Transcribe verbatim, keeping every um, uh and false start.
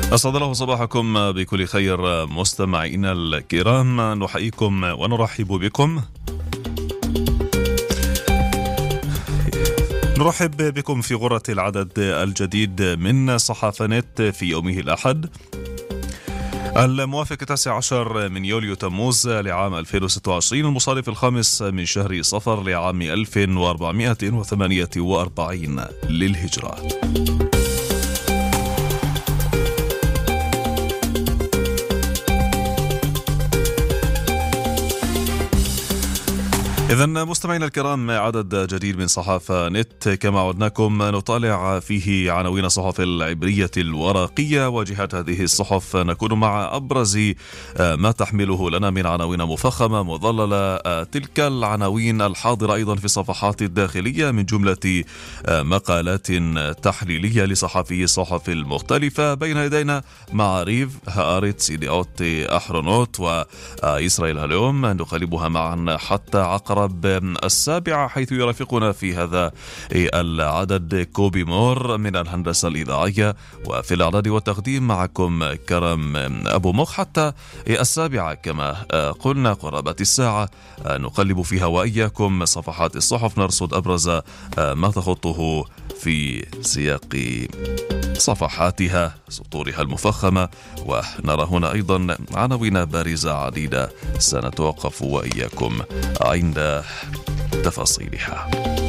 أسعد الله صباحكم بكل خير مستمعينا الكرام، نحييكم ونرحب بكم نرحب بكم في غرة العدد الجديد من صحافة نت في يومه الأحد الموافق التاسع عشر من يوليو تموز لعام ألفين وستة وعشرين، المصادف الخامس من شهر صفر لعام ألف وأربعمائة وثمانية وأربعين للهجرة. إذن مستمعينا الكرام، عدد جديد من صحافة نت كما عدناكم نطالع فيه عناوين الصحف العبرية الورقية، وجهات هذه الصحف نكون مع أبرز ما تحمله لنا من عناوين مفخمة مظللة، تلك العناوين الحاضرة أيضا في الصفحات الداخلية من جملة مقالات تحليلية لصحفي الصحف المختلفة. بين يدينا معاريف، هآرتس، يديوت أحرونوت وإسرائيل اليوم، نقلبها معا حتى عقرب السابعة، حيث يرافقنا في هذا العدد كوبي مور من الهندسة الإذاعية، وفي الإعداد والتقديم معكم كرم أبو مخ حتى السابعة كما قلنا قرابة الساعة، نقلب فيها وإياكم صفحات الصحف، نرصد أبرز ما تخطه في سياق صفحاتها سطورها المفخمة، ونرى هنا أيضا عناوين بارزة عديدة سنتوقف وإياكم عند تفاصيلها.